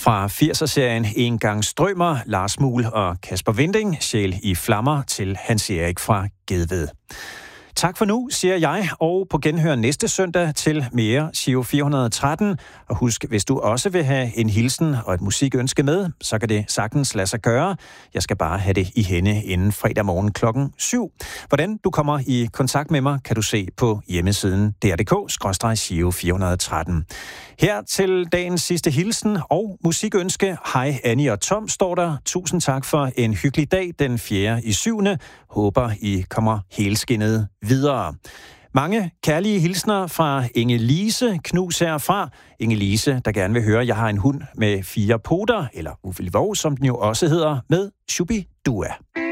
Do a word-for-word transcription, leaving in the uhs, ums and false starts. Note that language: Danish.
Fra firser-serien En gang strømmer, Lars Muhl og Kasper Winding, Sjæl i flammer, til Hans Erik fra Gedved. Tak for nu, siger jeg, og på genhør næste søndag til mere Giro fire hundrede og tretten. Og husk, hvis du også vil have en hilsen og et musikønske med, så kan det sagtens lade sig gøre. Jeg skal bare have det i hænde inden fredag morgen klokken syv. Hvordan du kommer i kontakt med mig, kan du se på hjemmesiden d r punktum d k skråstreg Giro fire hundrede og tretten. Her til dagens sidste hilsen og musikønske. Hej Annie og Tom, står der. Tusind tak for en hyggelig dag den fjerde i syvende. Håber, I kommer helskindet videre. Mange kærlige hilsner fra Inge-Lise. Knus herfra. Inge-Lise, der gerne vil høre, jeg har en hund med fire poter, eller Uffe Vov, som den jo også hedder, med Shubidua.